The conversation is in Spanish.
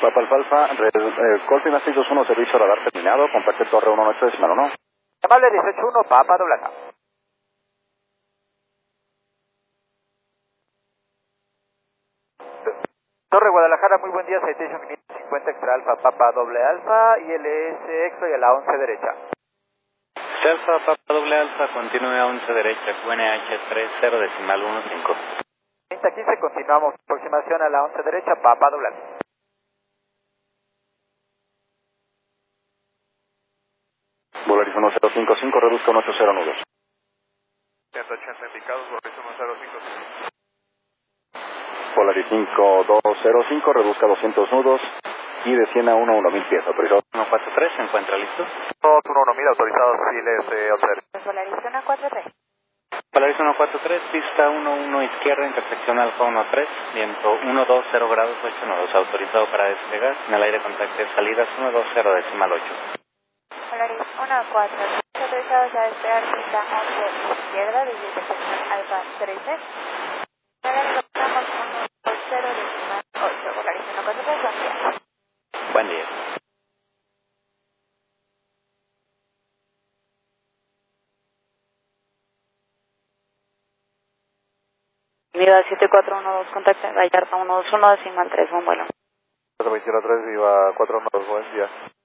Papa Alfalfa, Golpe más 621, servicio radar terminado, contacte torre 18.1. Amable 18-1, Papa Doblaza. Torre Guadalajara, muy buen día, Citation 550 Extra Alfa, Papa Doble Alfa, ILS Exo y a la 11 derecha. Alfa, Papa Doble Alfa, continúe a 11 derecha, QNH 30.15. 3015, continuamos, aproximación a la 11 derecha, Papa Doble Alfa. Volaris 1055, reduzca 180 nudos. 180 indicados, Volaris 1055. Volaris 5205, reduzca 200 nudos y de 100 a 1000 pies, autorizado. 143, ¿se encuentra listo? 211.000 autorizados, Siles, observe. Volaris 143. Polaris 143, pista 11 izquierda, intersección Alfa 13, viento 120 grados 8 nudos, autorizado para despegar, en el aire contacte salidas 120.8. Polaris 143, autorizados a despegar pista 11 izquierda, desde intersección Alfa 13. Ahora reportamos 120.8, Polaris 143, buen día. Buen día. Viva 7412, contacto Vallarta 121, decimal 3, buen vuelo. 21-3, viva 412, buen día.